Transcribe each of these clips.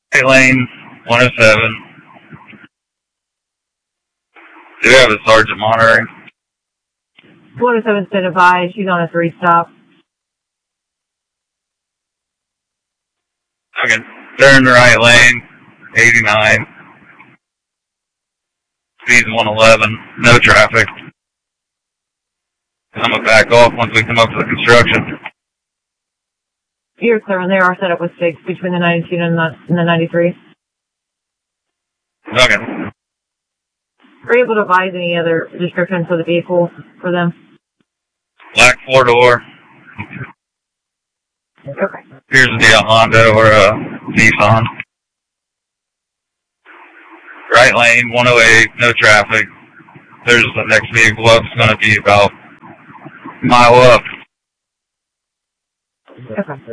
Right lane, 107. Do we have a sergeant monitoring? 107's been advised. She's on a 3-stop. Okay. Turn right lane, 89. Speed's 111. No traffic. I'm gonna back off once we come up to the construction. You're clear, and they are set up with 6 between the 92 and the 93. Okay. Are you able to advise any other description for the vehicle for them? Black 4-door. Okay. Appears to be a Honda or a Nissan. Right lane, 108, no traffic. There's the next vehicle up. It's going to be about a mile up. Okay.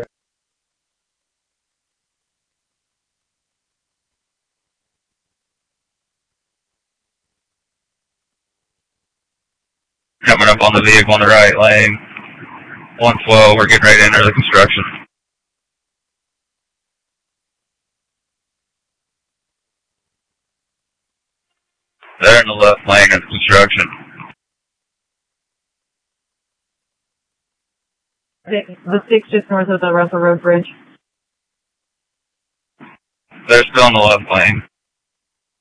Coming up on the vehicle in the right lane. 112, we're getting ready to enter the construction. They're in the left lane of the construction. The 6 just north of the Russell Road Bridge. They're still in the left lane.